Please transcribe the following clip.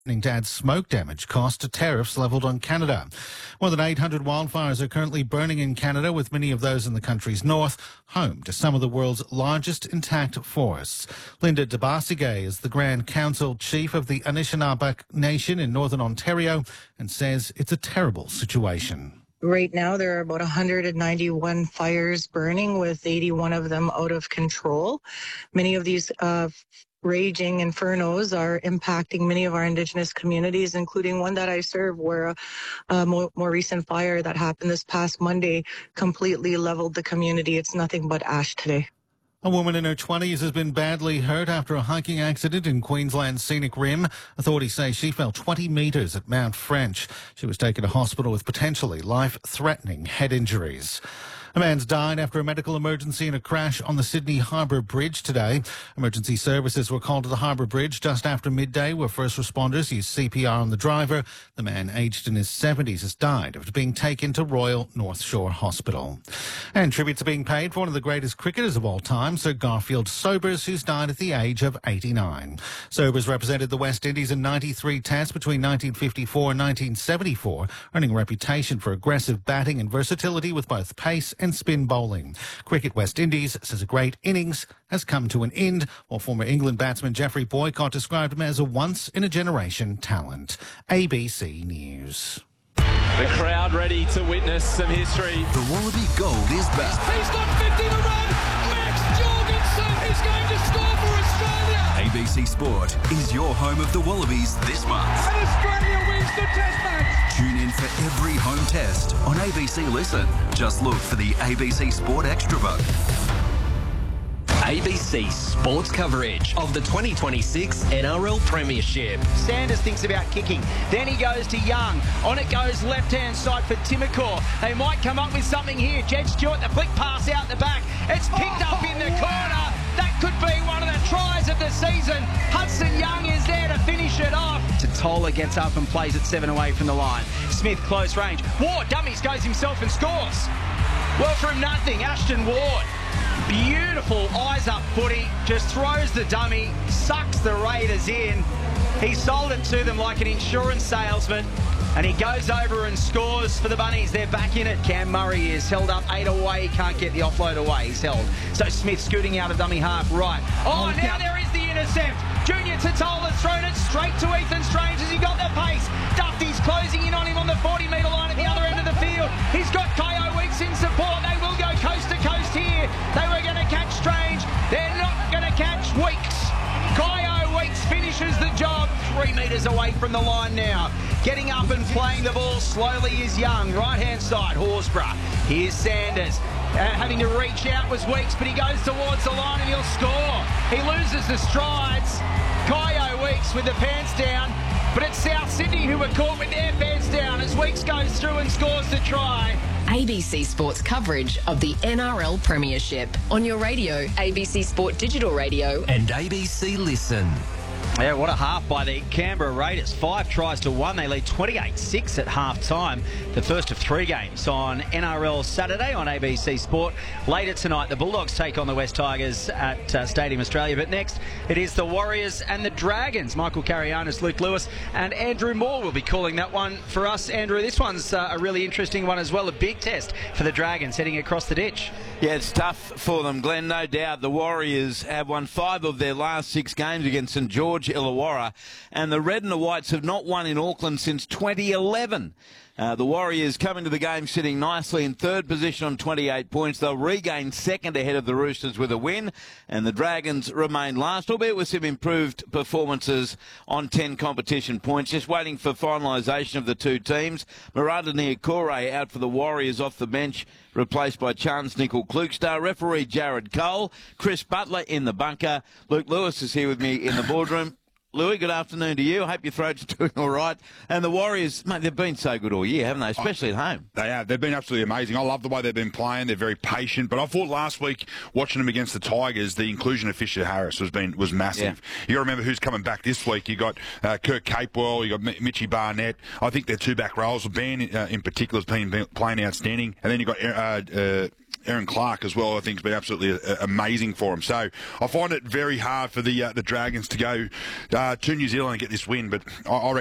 to add smoke damage costs to tariffs levelled on Canada. More than 800 wildfires are currently burning in Canada, with many of those in the country's north, home to some of the world's largest intact forests. Linda Debasige is the Grand Council Chief of the Anishinaabe Nation in Northern Ontario and says it's a terrible situation. Right now, there are about 191 fires burning, with 81 of them out of control. Many of these raging infernos are impacting many of our Indigenous communities, including one that I serve, where a more recent fire that happened this past Monday completely leveled the community. It's nothing but ash today. A woman in her 20s has been badly hurt after a hiking accident in Queensland's Scenic Rim. Authorities say she fell 20 metres at Mount French. She was taken to hospital with potentially life-threatening head injuries. A man's died after a medical emergency in a crash on the Sydney Harbour Bridge today. Emergency services were called to the Harbour Bridge just after midday, where first responders used CPR on the driver. The man, aged in his 70s, has died after being taken to Royal North Shore Hospital. And tributes are being paid for one of the greatest cricketers of all time, Sir Garfield Sobers, who's died at the age of 89. Sobers represented the West Indies in 93 tests between 1954 and 1974, earning a reputation for aggressive batting and versatility with both pace and spin bowling. Cricket West Indies says a great innings has come to an end, while former England batsman Geoffrey Boycott described him as a once-in-a-generation talent. ABC News. The crowd ready to witness some history. The Wallaby Gold is back. He's got 50 to run. Max Jorgensen is going to score for Australia. ABC Sport is your home of the Wallabies this month. And Australia wins the Test match. Tune in for every home test on ABC Listen. Just look for the ABC Sport Extra vote. ABC Sports coverage of the 2026 NRL Premiership. Sanders thinks about kicking. Then he goes to Young. On it goes left-hand side for Timokor. They might come up with something here. Jed Stewart, the flick pass out the back. It's picked up in the corner. That could be one of the tries of the season. Hudson Young is there to finish it off. Totola gets up and plays it 7 away from the line. Smith, close range. Ward, dummies, goes himself and scores. Well, from nothing, Ashton Ward. Beautiful eyes up footy, just throws the dummy, sucks the Raiders in. He sold it to them like an insurance salesman, and he goes over and scores for the Bunnies. They're back in it. Cam Murray is held up 8 away, can't get the offload away. He's held. So Smith scooting out of dummy half right. Oh, now there is the intercept. Junior Totola's thrown it straight to Ethan Strange as he got the pace. Duffy's closing in on him on the 40-metre line at the other end of the field. He's got Kyo Weeks in support. They will go coast to coast here. They were going to catch Strange. They're not going to catch Weeks. Kyo Weeks finishes the job. 3 metres away from the line now. Getting up and playing the ball slowly is Young. Right-hand side, Horsburgh. Here's Sanders. Having to reach out was Weeks, but he goes towards the line and he'll score. He loses the strides. Kyo Weeks with the pants down, but it's South Sydney who were caught with their pants down as Weeks goes through and scores the try. ABC Sports coverage of the NRL Premiership on your radio, ABC Sport Digital Radio and ABC Listen. Yeah, what a half by the Canberra Raiders. 5 tries to 1. They lead 28-6 at half-time. The first of 3 games on NRL Saturday on ABC Sport. Later tonight, the Bulldogs take on the West Tigers at Stadium Australia. But next, it is the Warriors and the Dragons. Michael Carianis, Luke Lewis and Andrew Moore will be calling that one for us. Andrew, this one's a really interesting one as well. A big test for the Dragons heading across the ditch. Yeah, it's tough for them, Glenn, no doubt. The Warriors have won 5 of their last 6 games against St George Illawarra, and the Red and the Whites have not won in Auckland since 2011. The Warriors come into the game sitting nicely in 3rd position on 28 points. They'll regain 2nd ahead of the Roosters with a win, and the Dragons remain last, albeit with some improved performances on 10 competition points. Just waiting for finalisation of the 2 teams. Murata Niokore out for the Warriors off the bench, replaced by Chance Nickel-Klukestar. Referee Jared Cole. Chris Butler in the bunker. Luke Lewis is here with me in the boardroom. Louis, good afternoon to you. I hope your throat's doing all right. And the Warriors, mate, they've been so good all year, haven't they? Especially at home. They have. They've been absolutely amazing. I love the way they've been playing. They're very patient. But I thought last week, watching them against the Tigers, the inclusion of Fisher Harris was massive. Yeah. You got to remember who's coming back this week. You got Kurt Capewell. You got Mitchie Barnett. I think their 2 back rows, Ben in particular, has been playing outstanding. And then you got Aaron Clark as well, I think, has been absolutely amazing for him. So I find it very hard for the Dragons to go to New Zealand and get this win, but I reckon